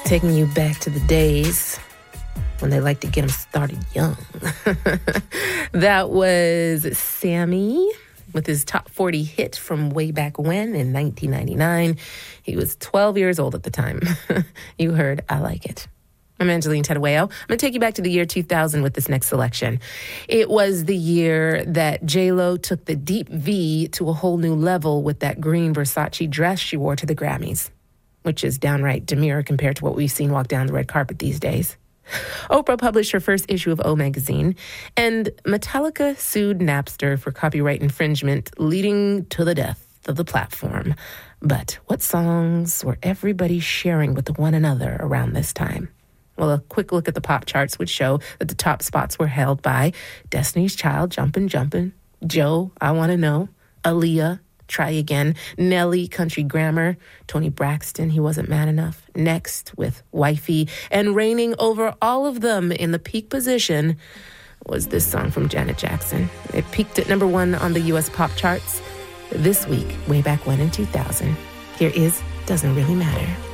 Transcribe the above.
Taking you back to the days when they like to get them started young. That was Sammy with his top 40 hit from way back when in 1999. He was 12 years old at the time. You heard I Like It. I'm Angeline Tedewayo. I'm going to take you back to the year 2000 with this next selection. It was the year that J-Lo took the deep V to a whole new level with that green Versace dress she wore to the Grammys, which is downright demure compared to what we've seen walk down the red carpet these days. Oprah published her first issue of O Magazine, and Metallica sued Napster for copyright infringement, leading to the death of the platform. But what songs were everybody sharing with one another around this time? Well, a quick look at the pop charts would show that the top spots were held by Destiny's Child, Jumpin' Jumpin', Joe, I Wanna Know, Aaliyah, Try Again, Nelly, Country Grammar, Toni Braxton, He Wasn't Man Enough, Next with Wifey, and reigning over all of them in the peak position was this song from Janet Jackson. It peaked at number 1 on the U.S. pop charts this week, way back when in 2000. Here is Doesn't Really Matter.